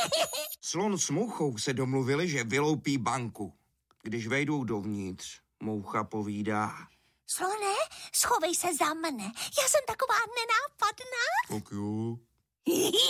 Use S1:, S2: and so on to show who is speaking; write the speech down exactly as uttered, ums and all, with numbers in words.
S1: Slon s mouchou se domluvili, že vyloupí banku. Když vejdou dovnitř, moucha povídá.
S2: Slone, schovej se za mne. Já jsem taková nenápadná.
S1: Tak jo.